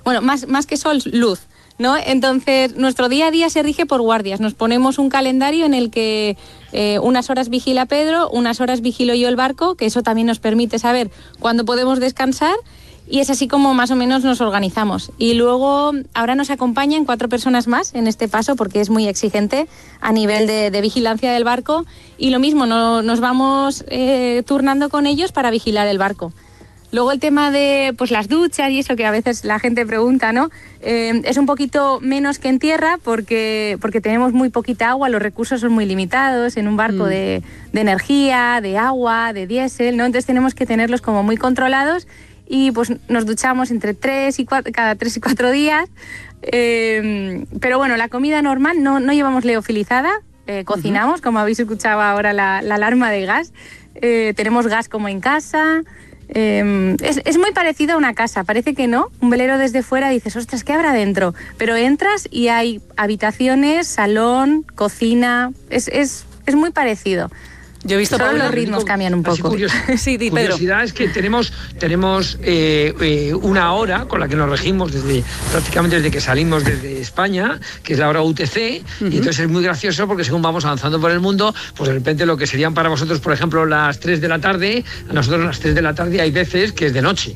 bueno, más que sol, luz, ¿no? Entonces, nuestro día a día se rige por guardias. Nos ponemos un calendario en el que unas horas vigila Pedro, unas horas vigilo yo el barco, que eso también nos permite saber cuándo podemos descansar, y es así como más o menos nos organizamos. Y luego ahora nos acompañan 4 personas más en este paso, porque es muy exigente a nivel de vigilancia del barco, y lo mismo, nos vamos turnando con ellos para vigilar el barco. Luego el tema de pues las duchas y eso que a veces la gente pregunta, ¿no? Es un poquito menos que en tierra porque tenemos muy poquita agua, los recursos son muy limitados en un barco de energía, de agua, de diésel, ¿no? Entonces tenemos que tenerlos como muy controlados y pues nos duchamos entre cada 3 y 4 días. Pero bueno, la comida normal no llevamos leofilizada, cocinamos, como habéis escuchado ahora la alarma de gas. Tenemos gas como en casa. Es muy parecido a una casa, parece que no. Un velero desde fuera dices, ostras, ¿qué habrá dentro? Pero entras y hay habitaciones, salón, cocina, es muy parecido. Yo he visto solo los ritmos cambian un poco. Sí, curiosidad es que tenemos una hora con la que nos regimos prácticamente desde que salimos desde España, que es la hora UTC, y entonces es muy gracioso porque según vamos avanzando por el mundo, pues de repente lo que serían para vosotros, por ejemplo, las 3 de la tarde, a nosotros las 3 de la tarde hay veces que es de noche.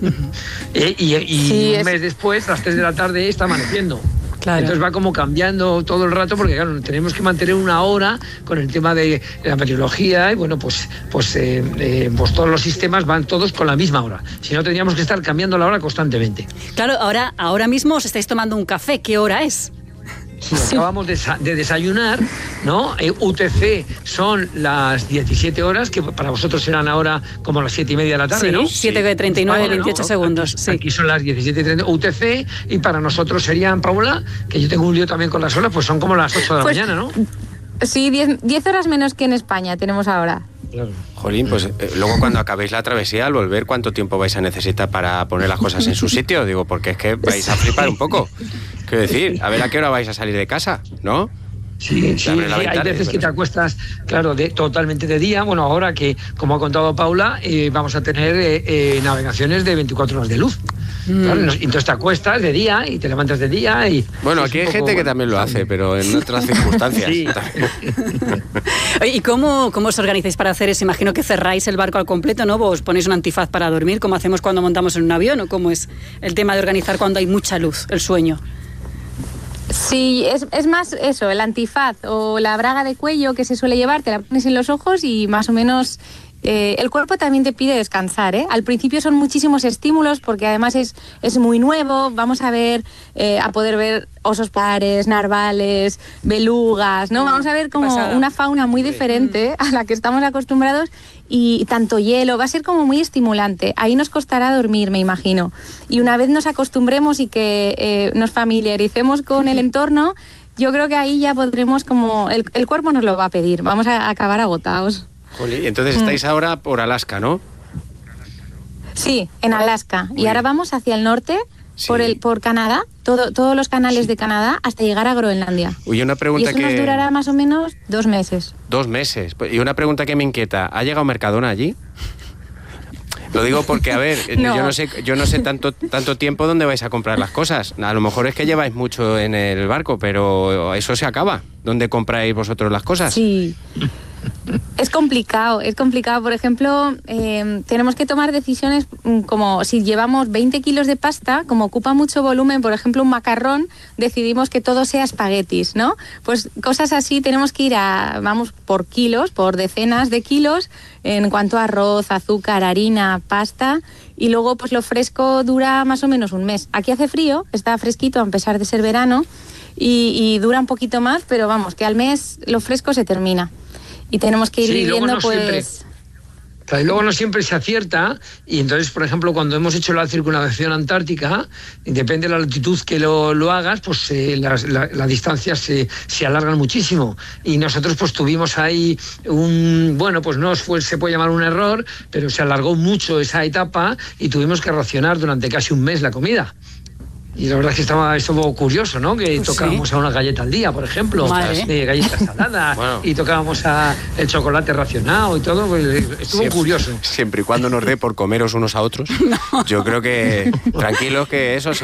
Y un mes después, a las 3 de la tarde está amaneciendo. Claro. Entonces va como cambiando todo el rato porque claro, tenemos que mantener una hora con el tema de la meteorología y bueno, pues todos los sistemas van todos con la misma hora. Si no, tendríamos que estar cambiando la hora constantemente. Claro, ahora mismo os estáis tomando un café. ¿Qué hora es? Sí, acabamos de desayunar, ¿no? UTC son las 17 horas, que para vosotros serán ahora como las 7:30 de la tarde, sí, ¿no? 7:39, 28 segundos. Sí. Aquí son las 17:30 UTC y para nosotros serían, Paula, que yo tengo un lío también con las horas, pues son como las 8 de la mañana, ¿no? Sí, 10 horas menos que en España tenemos ahora. Claro. Jolín, pues luego cuando acabéis la travesía, al volver, ¿cuánto tiempo vais a necesitar para poner las cosas en su sitio? Digo, porque es que vais a flipar un poco. Quiero decir, a ver a qué hora vais a salir de casa, ¿no? Sí, hay veces que te acuestas, claro, totalmente de día. Bueno, ahora que, como ha contado Paula, vamos a tener navegaciones de 24 horas de luz. Claro, entonces te acuestas de día y te levantas de día y... Bueno, aquí hay gente que también lo hace, pero en otras circunstancias. Sí. ¿Y cómo os organizáis para hacer eso? Imagino que cerráis el barco al completo, ¿no? ¿Os ponéis un antifaz para dormir, como hacemos cuando montamos en un avión? ¿O cómo es el tema de organizar cuando hay mucha luz, el sueño? Sí, es más eso, el antifaz o la braga de cuello que se suele llevar, te la pones en los ojos y más o menos... el cuerpo también te pide descansar, ¿eh? Al principio son muchísimos estímulos porque además es muy nuevo. Vamos a poder ver osos polares, narvales, belugas, ¿no? Vamos a ver como una fauna muy diferente a la que estamos acostumbrados y tanto hielo. Va a ser como muy estimulante. Ahí nos costará dormir, me imagino. Y una vez nos acostumbremos y que nos familiaricemos con el entorno, yo creo que ahí ya podremos como... El cuerpo nos lo va a pedir. Vamos a acabar agotados. Y entonces estáis ahora por Alaska, ¿no? Sí, en Alaska. Y ahora vamos hacia el norte, sí, por Canadá, todos los canales de Canadá, hasta llegar a Groenlandia. Uy, una pregunta y eso nos durará más o menos 2 meses. 2 meses. Y una pregunta que me inquieta, ¿ha llegado Mercadona allí? Lo digo porque, a ver, no. yo no sé tanto tiempo dónde vais a comprar las cosas. A lo mejor es que lleváis mucho en el barco, pero eso se acaba. ¿Dónde compráis vosotros las cosas? Sí. Es complicado. Por ejemplo, tenemos que tomar decisiones como si llevamos 20 kilos de pasta, como ocupa mucho volumen, por ejemplo, un macarrón, decidimos que todo sea espaguetis, ¿no? Pues cosas así, tenemos que vamos por kilos, por decenas de kilos, en cuanto a arroz, azúcar, harina, pasta, y luego pues lo fresco dura más o menos un mes. Aquí hace frío, está fresquito a pesar de ser verano, y dura un poquito más, pero vamos, que al mes lo fresco se termina. Y tenemos que ir viviendo, pues... Claro, y luego no siempre se acierta, y entonces, por ejemplo, cuando hemos hecho la circunnavegación antártica, depende de la latitud que lo hagas, pues las distancias se alargan muchísimo. Y nosotros pues tuvimos ahí pues no se puede llamar un error, pero se alargó mucho esa etapa y tuvimos que racionar durante casi un mes la comida. Y la verdad es que estuvo curioso, ¿no? Que tocábamos a una galleta al día, por ejemplo, galletas saladas, bueno, y tocábamos el chocolate racionado y todo. Pues estuvo curioso. Siempre y cuando nos dé por comeros unos a otros, no. Yo creo que tranquilos que eso